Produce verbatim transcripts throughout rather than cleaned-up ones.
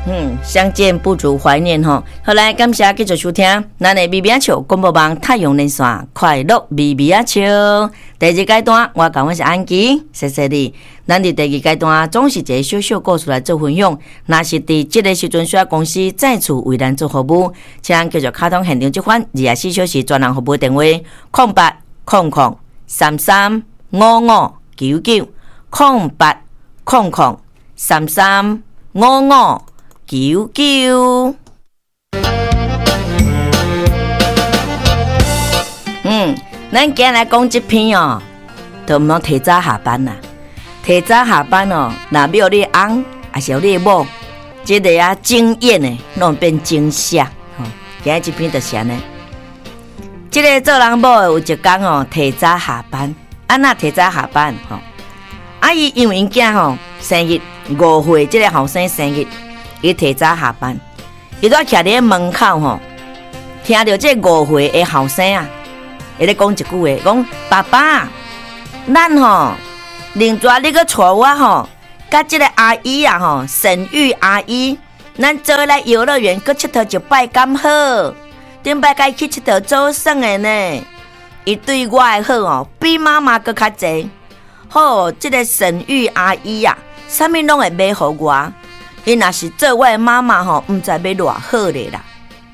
嗯，相见不如怀念吼。好来，感谢继续收听咱的咪咪仔笑广播网太阳连线快乐咪咪仔笑第二阶段，我讲我是安琪，谢谢你。咱伫第二阶段总是一个小小故事来做分享。若是伫这个时阵需要公司再次为咱做服务，请继续卡通现场这款二十四小时专人服务电话：空八空空三三五五九九空八空空三三五五九九。嗯，咱今日来讲这篇哦，都毋通提早下班啦。提早下班哦，若没有你翁，还是有你某，这个啊经验呢，拢变惊吓。吼、哦，今日这篇就是安尼。这个做人某有一天哦，提早下班，安那提早下班吼？啊，伊因为因囝吼生日五岁，这个后生生日。伊提早下班，伊都徛伫门口吼，听到这五岁的后生啊，伊咧讲一句话，讲爸爸，咱吼另抓你个带我吼，甲这个阿姨啊吼，沈玉阿姨，咱做来游乐园去佚佗一摆敢好？顶摆该去佚佗做耍的呢？伊对我的好哦，比妈妈搁较济。好，这个沈玉阿姨啊，啥物拢会买互我。伊若是做我的妈妈吼，毋知要偌好咧啦。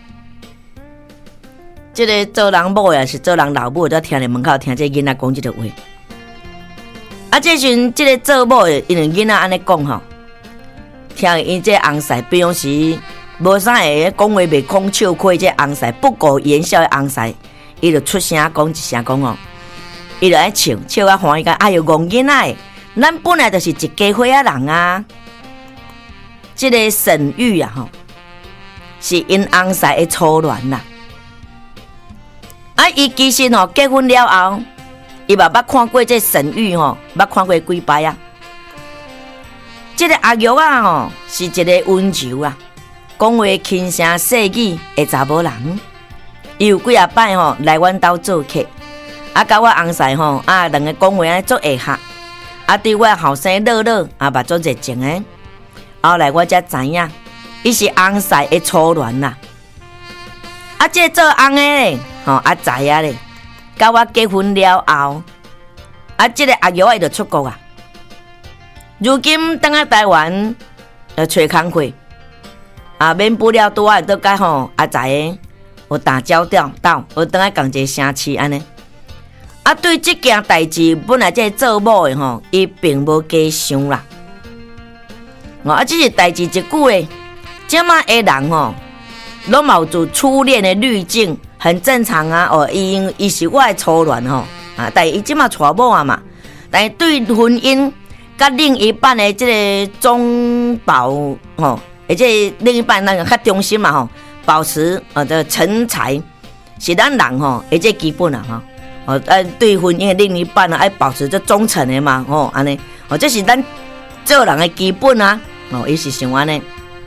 这个做人某也是做人老母，都听伫门口听这囡仔讲这个话。啊，这时阵这个做某的，因为囡仔安尼讲吼，听伊这翁婿，比方时无啥会讲话袂空笑亏，这翁婿不苟言笑的翁婿，伊就出声讲一声讲哦，伊就爱笑笑啊欢喜个，哎哟戆囡仔，咱本来就是一家伙仔人啊。这个沈玉啊，吼，是因翁婿的初恋啦。啊，伊其实吼结婚了后，伊嘛捌看过这沈玉吼，捌看过几摆啊。这个阿玉啊，吼，是一个温柔啊，讲话轻声细语的查某人。伊有几啊摆吼来阮兜做客，啊，甲我翁婿吼啊，两个讲话安尼做会合，啊，对我后生乐乐啊，嘛做热情诶。后来我才知影，伊是翁婿的初恋啦。啊，这做翁的咧，吼啊知影咧，甲我结婚了后，啊，这个阿玉伊就出国啊。如今等啊台湾，呃，找工课，啊，免不了拄啊倒甲吼阿仔的有打交道到，有等啊共一个城市安尼。啊，对这件代志，本来这做某的吼，伊并无加想啦。啊，这是代志一句诶，这么的人吼，拢冒住初恋的滤镜，很正常啊。哦，伊伊是我的初恋吼，啊，但伊即马娶某啊嘛，但是对婚姻甲另一半的这个忠保吼，而且另一半那个较忠心嘛吼，保持呃这成才是咱人吼，而且基本啊吼，哦，呃，对婚姻的另一半啊，爱保持这忠诚的嘛，吼，安尼，哦，这是咱做人的基本啊。哦，伊是想安尼，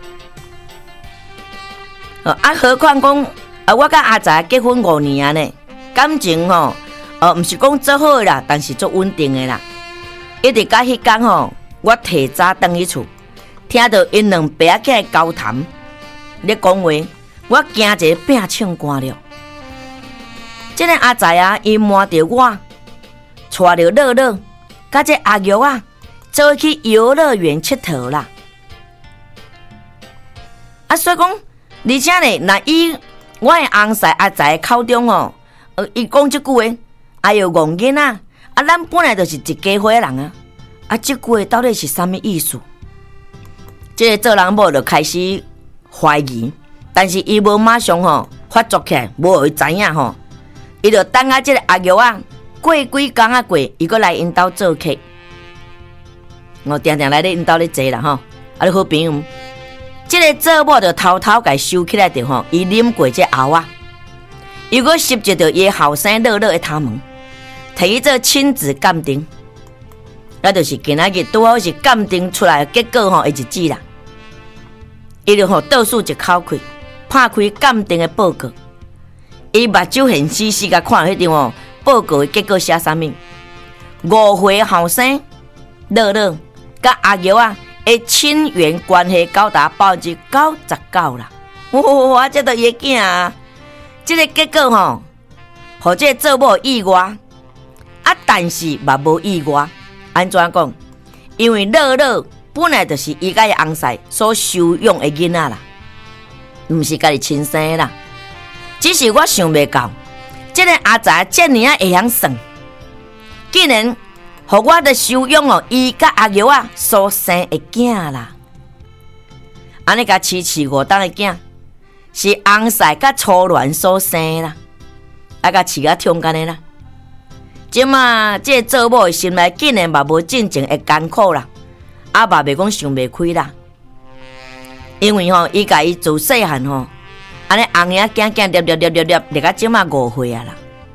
哦啊，何况讲，啊，我甲阿仔结婚五年啊呢，感情吼，哦，毋是讲做好啦，但是做稳定的啦。一直到迄天吼，我提早返去厝，听到因两爸仔起交谈，咧讲话，我惊一个病唱寒了。这个阿仔啊，伊瞒着我，带着乐乐，甲这阿玉啊，做去游乐园佚佗啦。啊，所以讲，而且呢，那以我的翁婿阿仔口中哦，呃，伊讲这句话，哎哟，戆囡仔，啊，咱本来就是一家伙人啊，啊，这句话到底是啥物意思？这个做人某就开始怀疑，但是伊无马上吼发作起来，无伊知影吼，伊就等下这个阿玉啊，过几工啊过，伊搁来因兜做客，我定定来咧因兜咧坐啦吼，啊，你好朋友。这个做某就偷偷甲收起来着吼，伊啉过这后啊，如果拾着着伊后生乐乐的头毛，摕伊做亲子鉴定，那就是今仔日拄好是鉴定出来的结果吼，的日子啦。伊就吼倒数一口气，拍开鉴定的报告，伊目睭现死死甲看迄张哦报告的结果写啥物？五岁后生乐乐甲阿玉啊。 的亲缘关系高达百分之九十九啦。哇，这都伊个囝啊！这个结果吼，互这做某意外，啊，但是嘛无意外。安怎讲？因为乐乐本来就是伊甲伊翁婿所收养的囡仔啦，毋是家己亲生的啦。只是我想袂到，这个阿仔遮尔啊会晓算，竟然互我的收养哦，伊甲阿玉啊所生的囝啦。安尼甲饲饲五档的囝，是翁婿甲初恋所生的啦，啊甲饲啊痛干的啦。即嘛，这个做某的心内竟然嘛无真正的艰苦啦，啊嘛袂讲想袂开啦。因为吼，伊甲伊自细汉吼，安尼翁仔囝囝粒粒粒粒粒，立到即嘛五岁啊啦。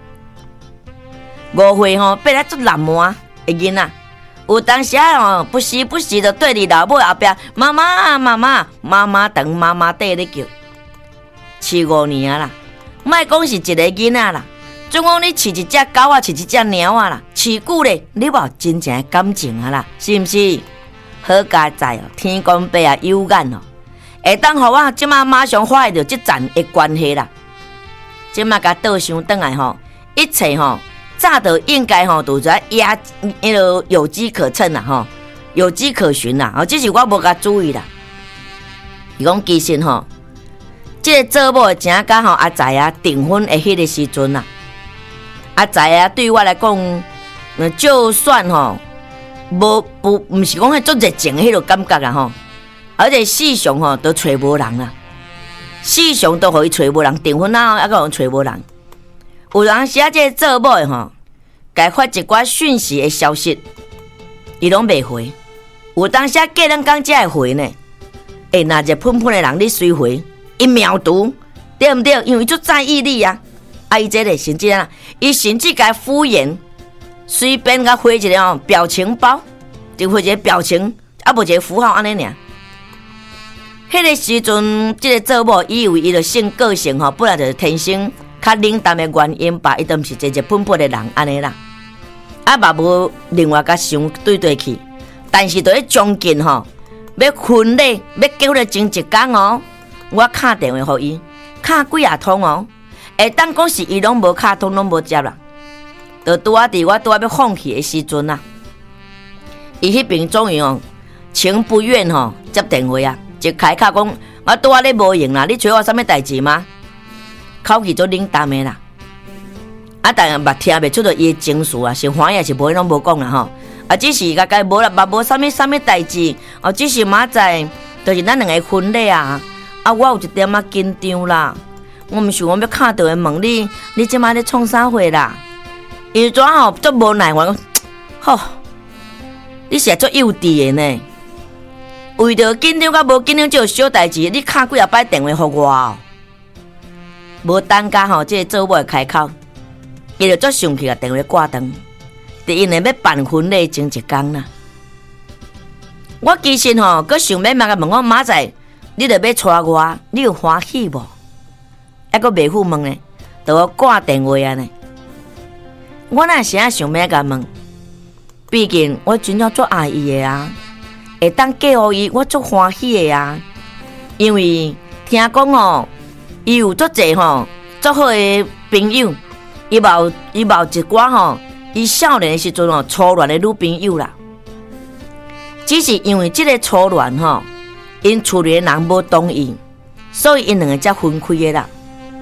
五岁吼，变来做烂漫的囡仔，有当时啊吼，不时不时的对伫老母后壁，妈妈妈妈妈妈等妈妈底咧叫，饲五年啊啦，莫讲是一个囡仔啦。总讲你饲一只狗啊，饲一只猫啊啦，饲久咧，你无真正的感情啊啦，是毋是？好佳哉哦，天公伯啊有眼哦，会当互我即马马上发现到即层的关系啦。即马甲倒想转来吼，一切吼早都应该吼都在压，迄个有迹可乘啦吼，有迹可循啦。哦，只是我无甲注意啦。伊讲其实吼，即个做某正甲吼阿仔啊订婚的迄个时阵啊。阿仔啊，对我来讲，就算吼无不毋是讲迄足热情的迄个感觉啦吼，而且世上吼都找无人啦，世上都互伊找无人，订婚啊还个找无人。有人时啊，这个做某的吼，该发一寡讯息的消息，伊拢袂回。有当时啊，过两工才会回呢。诶，那一喷喷的人你随回，伊秒读，对毋对？因为足在意你啊。啊，伊这个甚至啊，伊甚至甲敷衍，随便甲回一个哦表情包，就回一个表情，啊无一个符号安尼尔。迄个时阵，即、这个做某以为伊的性个性吼，本来就是天生较冷淡的原因吧，伊都毋是一个喷喷的人安尼啦。啊，嘛无另外甲想对对去，但是在将近吼，要婚礼要结婚的前一天哦，我打电话给伊，打几啊通哦。会当讲是伊拢无卡通，拢无接啦，就拄啊伫我拄啊要放弃的时阵啊，伊迄边终于哦情不愿吼、哦、接电话啊，就开口讲我拄啊咧无用啦，你找我啥物代志吗？口气做冷淡的啦，啊但也嘛听袂出着伊的情绪啊，是欢喜是无拢无讲啦吼，啊只是甲甲无啦，嘛无啥物啥物代志，哦只是明仔就是咱两个婚礼啊，啊我有一点仔紧张啦。我毋想我要敲电话问你，你即摆咧创啥货啦？伊怎吼足无奈我，吼，你是足幼稚的呢？为着紧张甲无紧张，就小代志，你敲几啊摆电话互我哦？无等甲吼，即个做某开口，伊就足生气，甲电话挂断。伫因为要办婚礼前一天啦，我其实吼，佮想要嘛甲问我明仔，你着要带我，你有欢喜无？还阁袂赴问呢，就我挂电话啊呢。我那时啊想要甲问，毕竟我真正足爱伊的啊，会当嫁互伊，我足欢喜的啊。因为听讲哦，伊有足济吼足好的朋友，伊嘛有伊嘛有一寡吼，伊少年的时阵哦初恋的女朋友啦。只是因为这个初恋吼，因厝里的人无同意，所以因两个才分开的啦。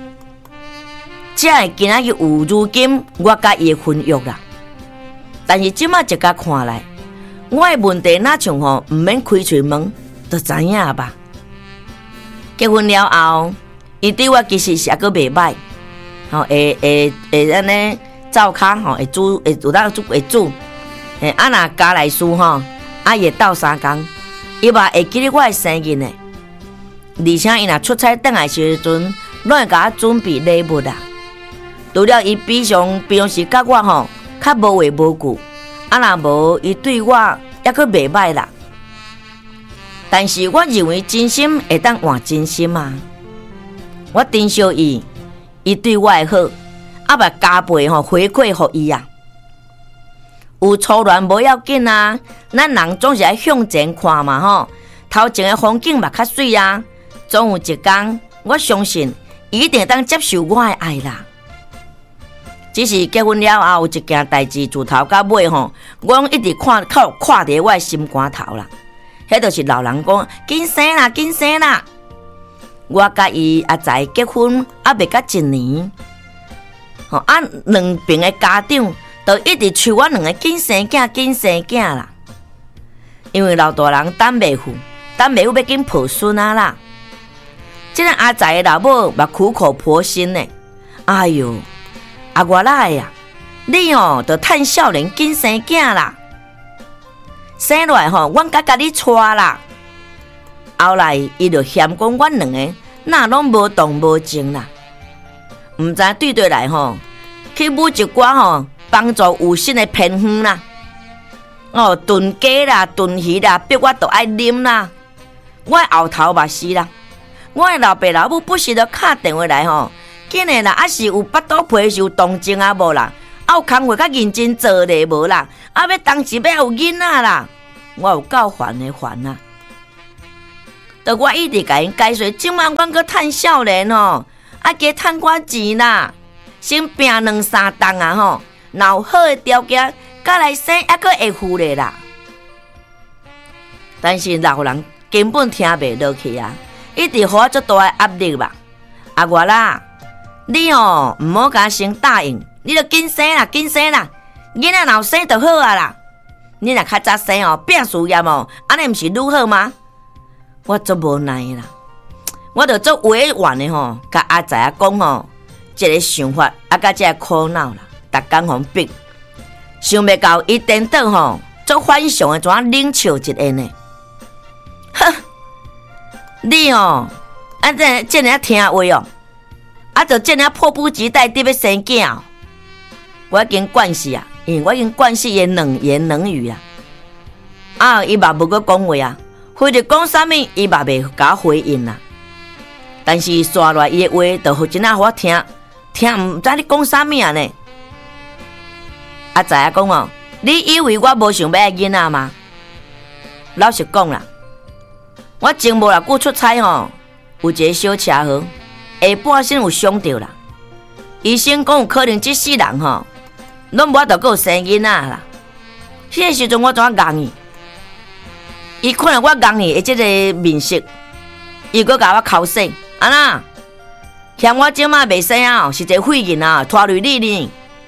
才会今仔日有如今我甲伊的婚约啦。但是即马一甲看来，我的问题哪像吼毋免开喙问，就知影吧。结婚了后，伊对我其实是还阁袂歹，吼会会会安尼灶骹吼会煮会有当煮会煮，诶啊若家内事吼，啊伊会斗相共，伊嘛会记得我的生日呢。而且伊若出差转来时阵，拢会甲我准备礼物啦。除了伊平常平常时甲我吼较无话无句，啊若无伊对我还阁袂歹啦。但是我认为真心会当换真心啊！我珍惜伊，伊对我的好，啊把加倍吼回馈互伊啊！ 有错乱无要紧啊，咱人总是爱向前看嘛吼。头前的风景嘛较水啊，总有一天，我相信伊一定当接受我的爱啦。只是结婚了后，有一件代志自头到尾吼，我拢一直看靠看伫我的心肝头啦。迄就是老人讲，紧生啦，紧生啦。我甲伊阿仔结婚还未到一年，吼啊，两边的家长都一直催我两个紧生囝，紧生囝啦。因为老大人等袂赴，等袂赴要紧抱孙啊啦。即个阿仔的老母嘛苦口婆心呢，哎哟！啊，我来呀！你哦，着趁少年紧生囝啦，生落来吼，阮甲甲你带啦。后来伊着嫌讲阮两个哪拢无动无静啦，毋知对对来吼，去买一寡吼帮助有心的偏方啦，哦，炖鸡啦、炖鱼啦，逼我着爱啉啦。我后头嘛是啦，我的老爸老母不时着敲电话来吼。紧的啦，啊是有腹肚皮是有动静啊无啦，啊有工课较认真做咧无啦，啊要当时要有囡仔啦，我有够烦的烦啊！着我一直甲因解说，今晚阮搁趁少年吼，啊加趁寡钱啦，先拼两三档啊吼，若有好的条件，甲来生还搁会赴咧啦。但是老人根本听袂落去啊，一直予我足大的压力吧。啊我啦。你哦，唔好甲先答应，你着紧生啦，紧生啦，囡仔若生就好啊啦。你若较早生哦，拼事业哦，安尼毋是愈好吗？我足无奈啦，我着足委婉的吼，甲阿仔啊讲吼，这个想法啊，甲这个苦恼啦，逐工互逼，想袂到伊颠倒吼，足反常的怎冷笑一下呢？哼，你哦，安这这样听话哦。啊，就这样迫不及待地要生囝、哦，我已经惯死啊，因为我已经惯死伊冷言冷语啊。啊，伊嘛无搁讲话啊，或者讲啥物，伊嘛袂甲我回应啦。但是刷落伊的话，就好真啊，互我听，听毋知你讲啥物啊呢？啊，知影讲哦，你以为我无想要囡仔吗？老实讲啦，我前无偌久出差吼，有一个小车祸。下半身有伤到啦，医生讲有可能这世人吼，拢无法度有生囡仔啦。迄个时阵我怎啊戆伊？伊看到我戆伊的这个面色，伊阁甲我口说：“安那嫌我即马袂生啊，是一个废人啊，拖累你呢。”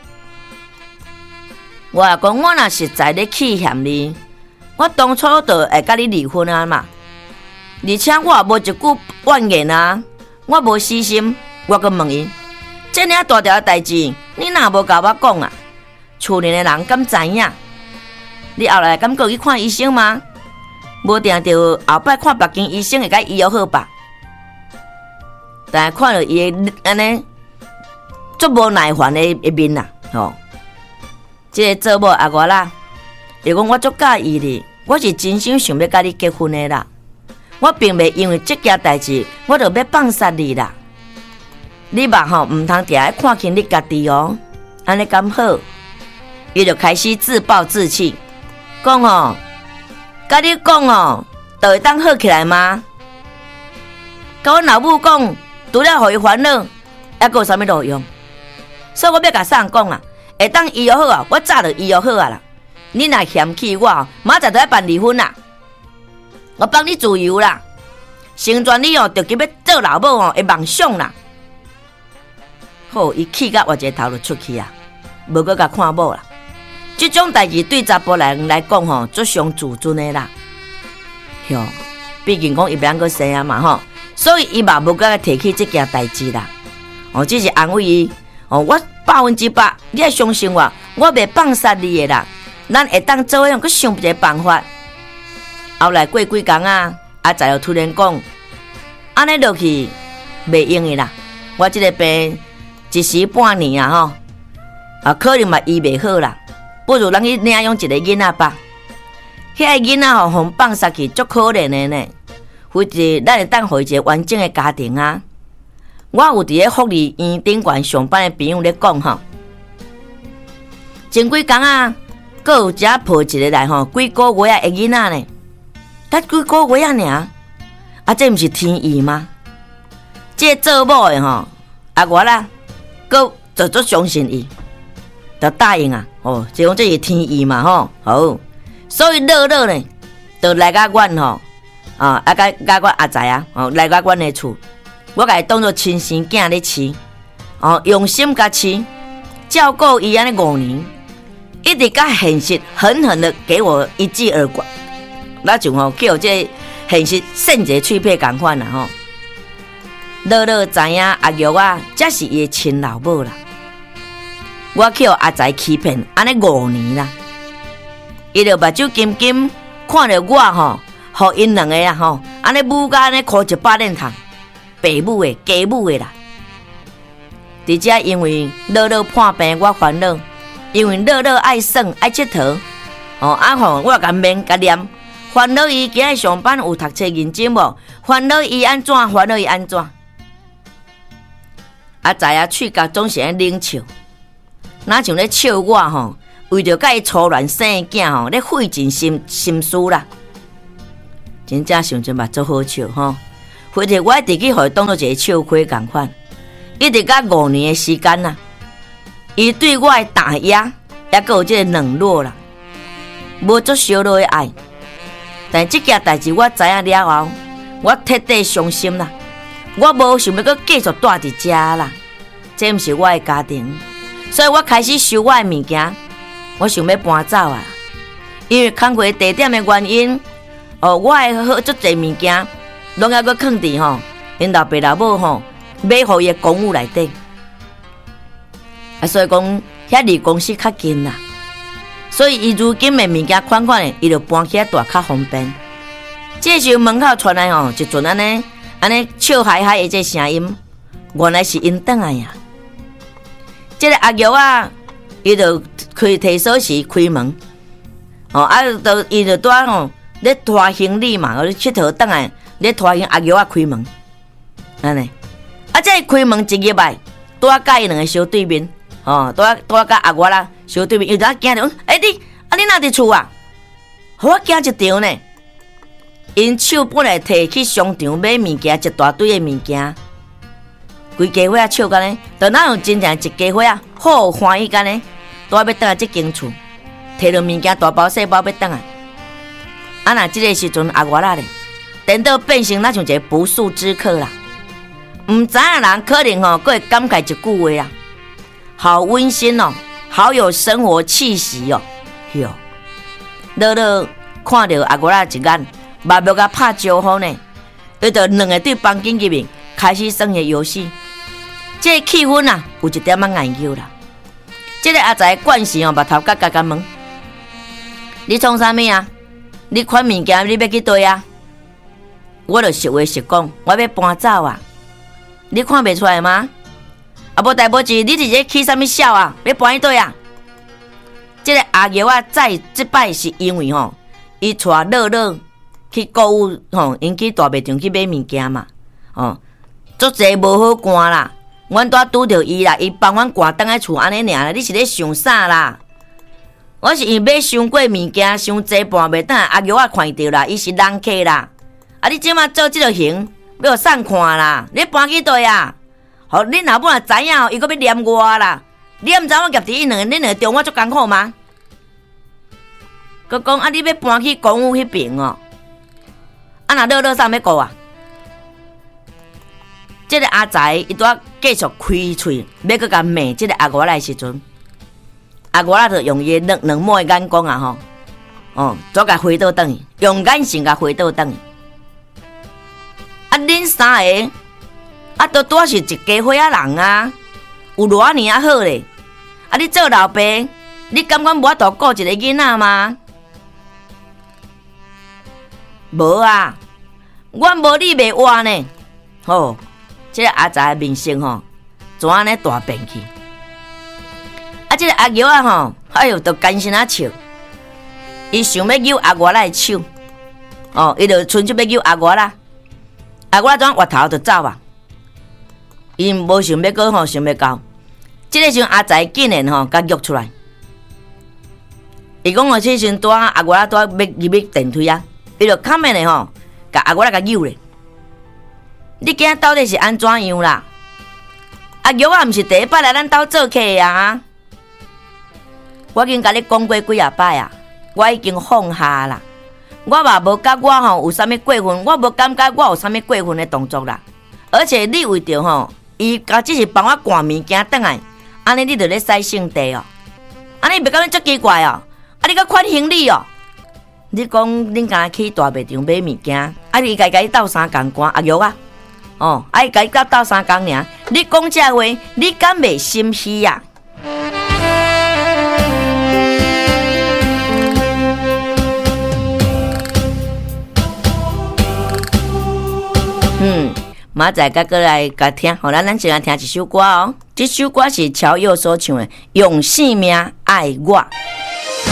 我也讲我若实在咧气嫌你，我当初就会甲你离婚啊嘛。而且我也无一句怨言啊。我无死心，我阁问伊，这样大条代志，你哪无甲我讲啊？厝里的人敢知影？你后来敢过去看医生吗？无定着后摆看别间医生会甲医药好吧？但是看到伊的安尼足无耐烦的一面啦，吼！这个做某阿我啦，就讲我足介意你，我是真心想要甲你结婚的啦。我并未因为这件代志，我就要放杀你啦。你嘛吼，唔通定爱看轻你家己哦，安尼咁好，伊就开始自暴自弃，讲哦，甲你讲哦，就会当好起来吗？甲我老母讲，除了互伊烦恼，还阁有啥物路用？所以我要甲啥人讲啊？会当医药好啊，我早就医药好啊啦。你若嫌弃我，明仔就要办离婚啦。我帮你自由啦，成全你哦，着急要做老母哦的梦想啦。好，伊气甲我一个头就出去啊，无搁甲看某啦。这种代志对查甫人来讲吼，足伤自尊的啦。哟，毕竟讲伊袂当搁生啊嘛吼，所以伊嘛无搁提起这件代志啦。哦，只是安慰伊哦，我百分之百，你要相信我，我袂放杀你的啦。咱会当做样搁想一个办法。后来过几工啊，阿仔又突然讲，安尼落去袂用的啦。我这个病一时半年啊吼，啊可能嘛医袂好啦，不如咱去领养一个囡仔吧。迄个囡仔吼，互放杀去，足可怜的呢。或者咱会当互一个完整的家庭啊。我有伫个福利院顶悬上班的朋友咧讲吼，前几工啊， 搁有遮抱一个来吼，几个月的囡仔呢？才几个月啊尔，啊，这毋是天意吗？这做某的吼，啊我啦，搁就足相信伊，就答应啊，哦，就讲这是天意嘛吼，好，所以乐乐呢，就来甲阮吼，啊，啊甲甲阮阿仔啊，哦，来甲阮的厝，我甲伊当作亲生囝咧饲，哦，用心甲饲，照顾伊安尼五年，一直甲现实狠狠的给我一记耳光，那就吼叫这现实甚者脆皮共款啦吼。乐乐知影阿玉啊，才是伊的亲老母啦。我去阿仔欺骗安尼五年啦，伊就目睭金金看着我吼，互因两个啊吼，安尼母甲安尼哭一百脸痛，爸母的家母的啦。伫遮因为乐乐破病，我烦恼；因为乐乐爱耍爱佚佗，哦啊吼，我甲面甲念，烦恼伊今日上班有读册认真无？烦恼伊安怎？烦恼伊安怎？阿仔啊，喙角总是咧冷笑，哪像咧笑我吼？为着甲伊粗乱生的囝吼，咧费尽心心思啦。真正想阵嘛，足好笑吼！或者我一直去互伊当作一个笑亏共款，一直甲五年的时间啦，伊对我的打压，也阁有这个冷落啦，无足小落的爱。但这件代志我知影了后，我彻底伤心啦。我无想要阁继续住伫遮啦，这毋是我的家庭，所以我开始收我的物件，我想要搬走啊。因为工课地点的原因，哦，我的好足侪物件，拢要阁放伫吼，因老爸老母吼买互伊的公寓内底，啊，所以讲遐离公司较近啦，所以伊如今的物件款款的，伊就搬起来住较方便。这时候门口传来吼一阵安尼。安尼笑嗨嗨的这声音，原来是因转来呀。这个阿玉啊，伊就开提锁匙开门，哦啊，就伊就蹛吼咧拖行李嘛，我咧佚佗转来咧拖行阿玉啊开门，安尼啊，这开门一入来，蹛甲伊两个小对面，哦，蹛蹛甲阿玉啦小对面，伊就啊惊着，哎、欸、你啊你哪伫厝啊？互我惊一条呢。因手本来摕去商场买物件，一大堆的物件，规家伙啊笑干呢，就哪有真正一家伙啊好欢喜干呢？都要倒来这间厝，摕着物件大包小包要倒来。啊那这个时阵阿我啦咧，等到变成那像一个不速之客啦。唔知影人可能吼，佫会感慨一句话啦，好温馨哦，好有生活气息哦。哟，乐乐看到阿我啦一眼。目目甲拍招呼呢，伊就两个对房间入面开始耍个游戏。这个气氛啊，有一点仔研究啦。这个阿仔惯势哦，目头甲甲甲问：你创啥物啊？你款物件你要去对啊？我就实话实讲，我要搬走啊！你看袂出来吗？啊，无代无志，你直接起啥物笑啊？要搬去对啊？这个阿爷啊，再即摆是因为吼，伊带乐乐。去购物吼，因去大卖场去买物件嘛，哦，足济无好赶啦。阮拄拄着伊啦，伊帮阮赶倒来厝安尼尔啦。你是咧想啥啦？我是因买伤过物件，伤济搬袂倒，阿玉啊看到啦，伊是人客啦。啊，你即马做即个行，要互送看啦。你搬去倒啊？吼，恁老母若知影，伊阁要念我啦。你毋知我夹伫伊两个，恁两个中我足艰苦吗？佮讲啊，你要搬去公寓迄边哦。啊！若乐乐啥要顾啊？这个阿仔伊拄继续开喙，要搁甲骂这个阿我来时阵，阿我啦就用伊两两抹的眼光啊吼，哦，做甲回倒转去，用眼神甲回倒转去。啊，恁三个啊，都拄是一家伙仔人啊，有偌尼啊好咧？啊，你做老爸，你感觉无法度顾一个囡仔吗？无啊，阮无你袂活呢。吼，这个阿仔面色吼，怎安尼大变去？啊，这个阿玉啊吼，哎呦，都艰辛啊笑。伊想要揪阿我来手，哦，伊就伸手要揪阿我啦。阿我怎滑头就走啊？伊无想要搁吼，想要到。这个时候阿仔竟然吼，甲约出来。 伊讲哦，即时阵拄啊阿我仔拄啊要入去电梯啊，伊就卡面咧吼，甲阿我仔甲扭咧。你今仔到底是安怎样啦？阿玉啊，毋是第一摆来咱兜做客啊！我已经甲你讲过几啊摆啊，我已经放下啦。我嘛无甲我吼有啥物过分，我无感觉我有啥物过分的动作啦。而且你为着吼，伊甲只是帮我赶物件转来，安尼你就咧使性地哦，安尼袂感觉足奇怪哦。啊，你搁款行李哦？你讲恁敢去大卖场买物件，啊，你家己斗三共官阿玉啊？哦，啊，伊家己斗斗三共尔，你讲这话，你敢袂心虚呀？嗯，明仔载再过来甲听，好，咱咱先来听一首歌哦。这首歌是乔佑所唱的《用性命爱我》。